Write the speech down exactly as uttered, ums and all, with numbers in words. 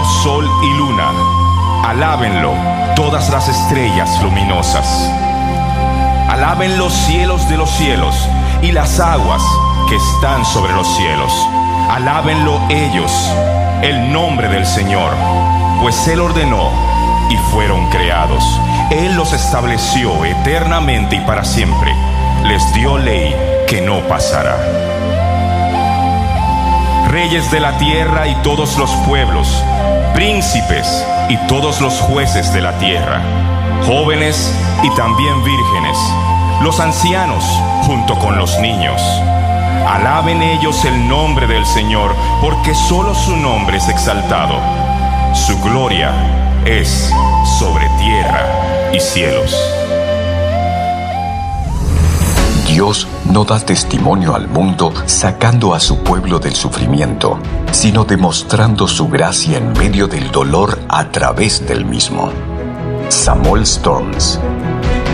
oh sol y luna. Alábenlo todas las estrellas luminosas. Alaben los cielos de los cielos y las aguas que están sobre los cielos. Alábenlo ellos, el nombre del Señor, pues Él ordenó y fueron creados. Él los estableció eternamente y para siempre. Les dio ley que no pasará. Reyes de la tierra y todos los pueblos, príncipes y todos los jueces de la tierra, jóvenes y también vírgenes, los ancianos junto con los niños. Alaben ellos el nombre del Señor, porque solo su nombre es exaltado. Su gloria es sobre tierra y cielos. Dios no da testimonio al mundo sacando a su pueblo del sufrimiento, sino demostrando su gracia en medio del dolor a través del mismo. Samuel Storms.